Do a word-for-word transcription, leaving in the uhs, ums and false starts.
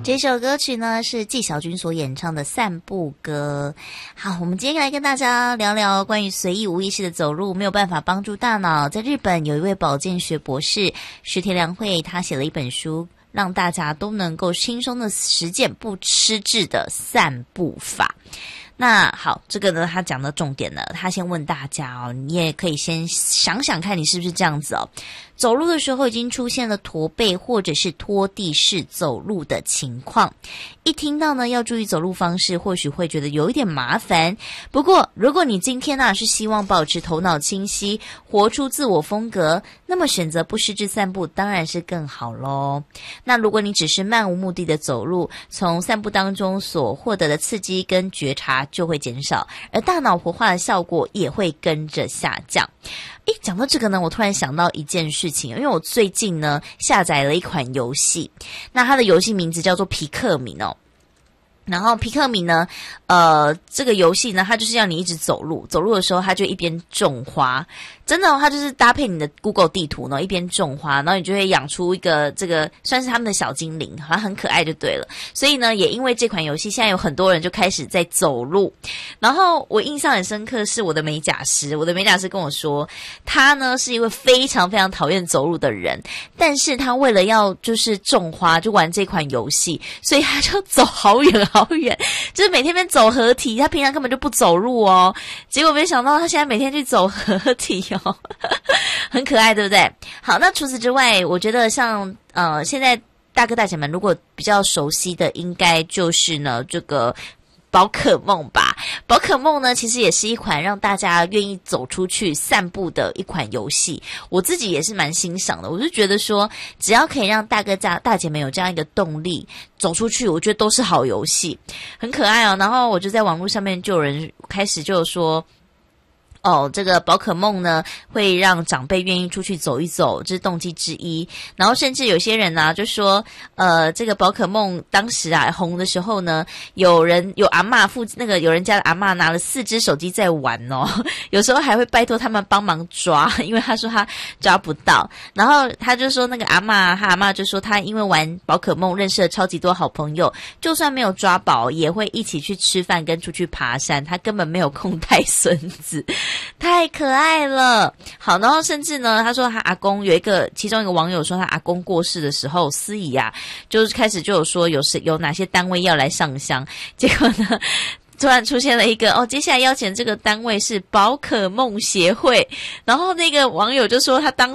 这首歌曲呢是纪晓君所演唱的《散步歌》。好，我们今天来跟大家聊聊关于随意无意识的走路没有办法帮助大脑。在日本有一位保健学博士石田良惠，他写了一本书，让大家都能够轻松的实践不吃滞的散步法。那好，这个呢他讲的重点呢，他先问大家哦，你也可以先想想看你是不是这样子哦，走路的时候已经出现了驼背或者是拖地式走路的情况。一听到呢要注意走路方式，或许会觉得有一点麻烦。不过如果你今天呢、啊、是希望保持头脑清晰，活出自我风格，那么选择不失智散步当然是更好咯。那如果你只是漫无目的的走路，从散步当中所获得的刺激跟觉察就会减少，而大脑活化的效果也会跟着下降。诶，讲到这个呢，我突然想到一件事情，因为我最近呢下载了一款游戏，那它的游戏名字叫做皮克敏哦。然后皮克敏呢，呃，这个游戏呢，它就是要你一直走路，走路的时候，它就一边种花，真的、哦，它就是搭配你的 Google 地图呢，一边种花，然后你就会养出一个这个算是他们的小精灵，好像很可爱就对了。所以呢，也因为这款游戏，现在有很多人就开始在走路。然后我印象很深刻是我的美甲师，我的美甲师跟我说，他呢是一位非常非常讨厌走路的人，但是他为了要就是种花，就玩这款游戏，所以他就走好远好远，就是每天边走合体，他平常根本就不走路哦，结果没想到他现在每天去走合体哦，很可爱，对不对？好，那除此之外，我觉得像呃，现在大哥大姐们如果比较熟悉的，应该就是呢这个宝可梦吧。宝可梦呢，其实也是一款让大家愿意走出去散步的一款游戏。我自己也是蛮欣赏的，我就觉得说，只要可以让大哥大大姐们有这样一个动力走出去，我觉得都是好游戏，很可爱哦。然后我就在网络上面就有人开始就有说，哦，这个宝可梦呢会让长辈愿意出去走一走，这是动机之一。然后甚至有些人呢、啊、就说，呃，这个宝可梦当时啊红的时候呢，有人有阿嬷附那个有人家的阿嬷拿了四只手机在玩哦，有时候还会拜托他们帮忙抓，因为他说他抓不到。然后他就说那个阿嬷，他阿嬷就说他因为玩宝可梦认识了超级多好朋友，就算没有抓饱，也会一起去吃饭跟出去爬山，他根本没有空带孙子。太可爱了。好，然后甚至呢，他说他阿公有一个，其中一个网友说他阿公过世的时候，司仪啊，就是开始就有说有谁有哪些单位要来上香，结果呢，突然出现了一个哦，接下来邀请这个单位是宝可梦协会，然后那个网友就说他当